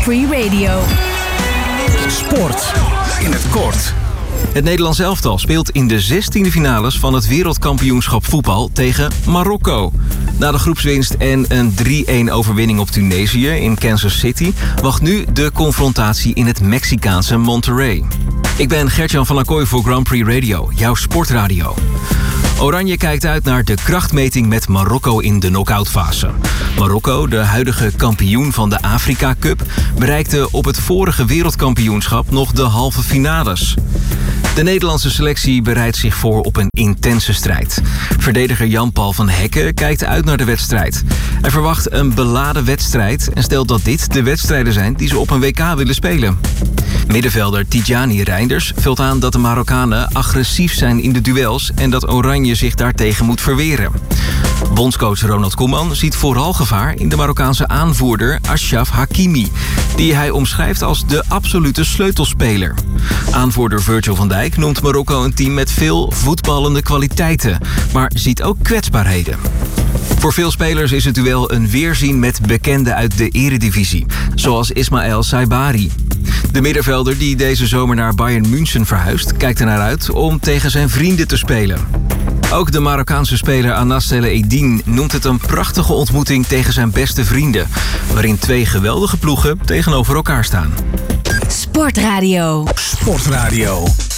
Prix Radio. Sport in het kort. Het Nederlands elftal speelt in de 16e finales van het wereldkampioenschap voetbal tegen Marokko. Na de groepswinst en een 3-1 overwinning op Tunesië in Kansas City wacht nu de confrontatie in het Mexicaanse Monterrey. Ik ben Gert-Jan van Acquoy voor Grand Prix Radio, jouw sportradio. Oranje kijkt uit naar de krachtmeting met Marokko in de knock-outfase. Marokko, de huidige kampioen van de Afrika Cup, bereikte op het vorige wereldkampioenschap nog de halve finales. De Nederlandse selectie bereidt zich voor op een intense strijd. Verdediger Jan-Paul van Hekken kijkt uit naar de wedstrijd. Hij verwacht een beladen wedstrijd en stelt dat dit de wedstrijden zijn die ze op een WK willen spelen. Middenvelder Tidjani Reinders vult aan dat de Marokkanen agressief zijn in de duels en dat Oranje zich daartegen moet verweren. Bondscoach Ronald Koeman ziet vooral gevaar in de Marokkaanse aanvoerder Achraf Hakimi, die hij omschrijft als de absolute sleutelspeler. Aanvoerder Virgil van Dijk noemt Marokko een team met veel voetballende kwaliteiten, maar ziet ook kwetsbaarheden. Voor veel spelers is het duel een weerzien met bekenden uit de eredivisie, zoals Ismaël Saibari. De middenvelder die deze zomer naar Bayern München verhuist, kijkt ernaar uit om tegen zijn vrienden te spelen. Ook de Marokkaanse speler Anas Eddine noemt het een prachtige ontmoeting tegen zijn beste vrienden, waarin twee geweldige ploegen tegenover elkaar staan. Sportradio. Sportradio.